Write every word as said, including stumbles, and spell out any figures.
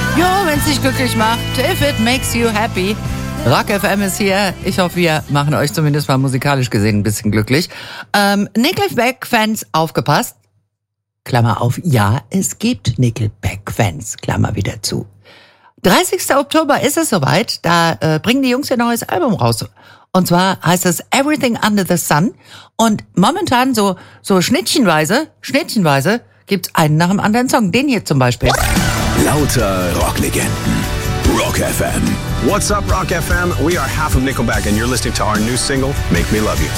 Jo, wenn's dich glücklich macht, if it makes you happy. Rock F M ist hier. Ich hoffe, wir machen euch zumindest mal musikalisch gesehen ein bisschen glücklich. Ähm, Nickelback-Fans, aufgepasst. Klammer auf, ja, es gibt Nickelback-Fans, Klammer wieder zu. dreißigster Oktober ist es soweit, da äh, bringen die Jungs ihr neues Album raus. Und zwar heißt es Everything Under the Sun. Und momentan so so schnittchenweise, schnittchenweise gibt's einen nach dem anderen Song. Den hier zum Beispiel. Lauter Rocklegenden. Rock F M. What's up, Rock F M? We are half of Nickelback, and you're listening to our new single, Make Me Love You.